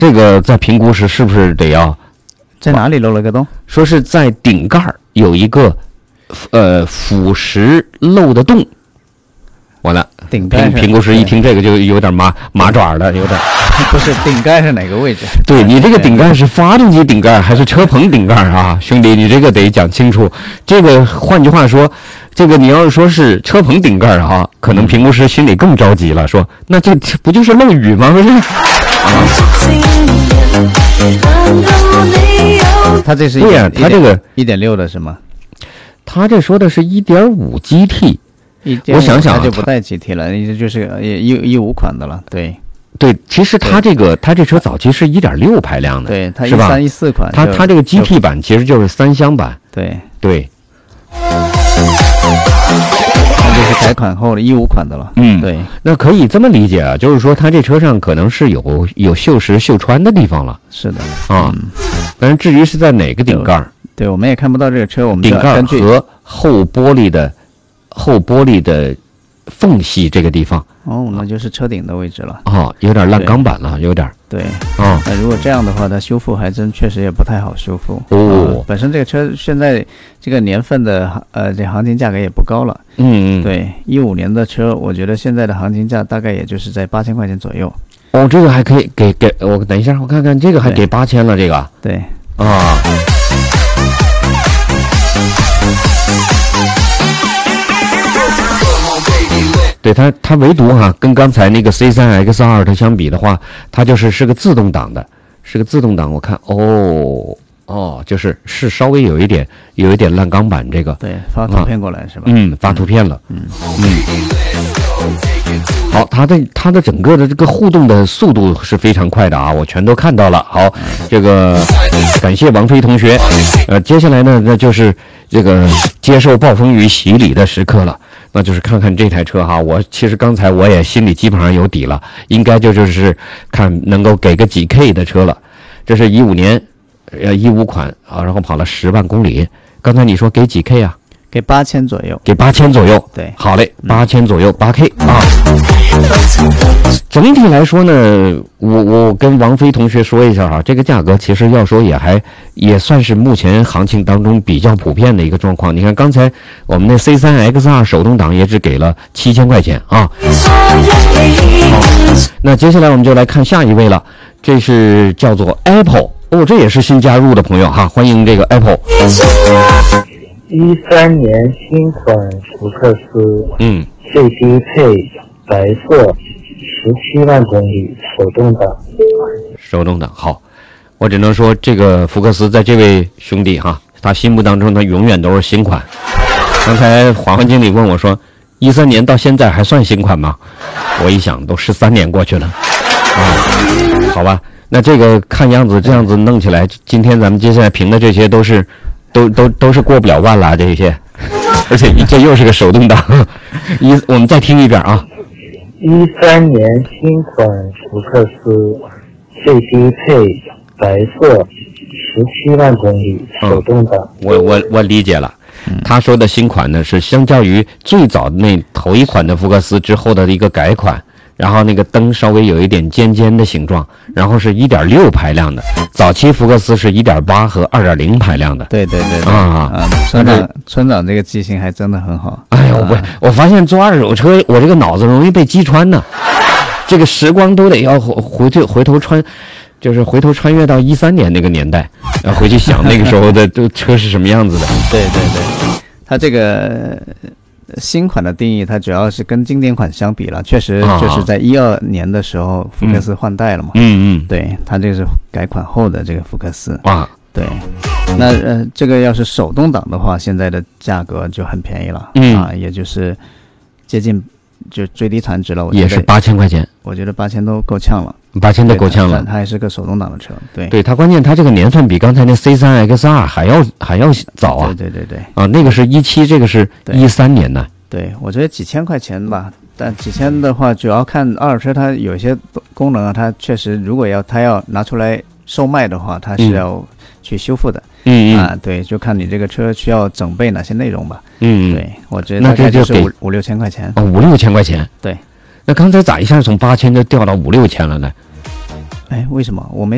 这个在评估时是不是得要在哪里漏了个洞？ 说是在顶盖有一个腐蚀漏的洞。完了， 顶盖评估师一听这个就有点麻爪了，有点。 不是顶盖是哪个位置？ 对，你这个顶盖是发动机顶盖还是车棚顶盖啊，兄弟，你这个得讲清楚。这个换句话说，这个你要是说是车棚顶盖啊，可能评估师心里更着急了，说那这不就是漏雨吗？不是？ 他这是对呀，他这个 1.6的是吗？ 他这说的是1.5 GT。我想想， 它就不带 GT 了，就是15款的了。 对，其实它这车早期是1.6排量的， 对，它是吧 13、14款， 它这个 GT 版其实就是3厢版。 对， 那就是改款后的15款的了。对， 那可以这么理解啊，就是说它这车上可能是有锈蚀锈穿的地方了。 是的啊，但是至于是在哪个顶盖， 对，我们也看不到这个车，我们顶盖和后玻璃的缝隙这个地方， 那就是车顶的位置了。 有点烂钢板了，有点。 对，那如果这样的话，它修复还真确实也不太好修复。本身这个车现在这个年份的这行情价格也不高了。对，15年的车，我觉得现在的行情价大概也就是在8000块钱左右。 这个还可以给我等一下，我看看这个还给8000了，这个。 对。 对它唯独跟刚才那个 C3X2 它相比的话，它是个自动挡的，是个自动挡。我看就是稍微有一点烂钢板这个。 对，发图片过来是吧？ 发图片了。好，它的整个的这个互动的速度是非常快的啊，我全都看到了。好，这个感谢王飞同学。接下来呢，那就是这个接受暴风雨洗礼的时刻了。那就是看看这台车我其实刚才我也心里基本上有底了，应该就是看能够给个几 K 的车了。这是15年，15款然后跑了10万公里。刚才你说给几 K 啊？ 给8000左右。 给8000左右。 对， 好嘞，8000左右，8K 啊。整体来说呢，我跟王飞同学说一下这个价格其实要说也算是目前行情当中比较普遍的一个状况。你看刚才我们的 C3X2 手动挡也只给了7000块钱啊。那接下来我们就来看下一位了，这是叫做 Apple 这也是新加入的朋友欢迎这个 Apple。 13年新款福克斯，最低配白色，17万公里，手动挡。好，我只能说这个福克斯在这位兄弟他心目当中他永远都是新款。刚才华经理问我说，13年到现在还算新款吗？我一想，都13年过去了好吧，那这个看样子这样子弄起来，今天咱们接下来评的这些都是过不了万了这些，而且这又是个手动挡。我们再听一遍啊。13年新款福克斯，最低配白色，17万公里，手动挡。我理解了。他说的新款呢，是相较于最早那头一款的福克斯之后的一个改款。然后那个灯稍微有一点尖尖的形状，然后是1.6排量的。早期福克斯是1.8和2.0排量的。对村长这个记性还真的很好。哎呀，我发现坐二手车，我这个脑子容易被击穿呢。这个时光都得要回头穿越到13年那个年代，要回去想那个时候的车是什么样子的。对，它这个。新款的定义，它主要是跟经典款相比了，确实就是在12年的时候，福克斯换代了嘛。对，它这个是改款后的这个福克斯。对，那这个要是手动挡的话，现在的价格就很便宜了。也就是接近就最低残值了。我觉得也是8000块钱。我觉得8000都够呛了。8000都够呛了。它还是个手动挡的车。对，它关键它这个年份比刚才那 C3X2 还要早啊。对。那个是17，这个是13年的。对，我觉得几千块钱吧，但几千的话，主要看二手车它有些功能它确实如果它要拿出来售卖的话，它是要去修复的。对，就看你这个车需要整备哪些内容吧。对，我觉得大概就是5、6千块钱。5、6千块钱。对。那刚才咋一下从8000就掉到5、6千了呢？哎，为什么我没？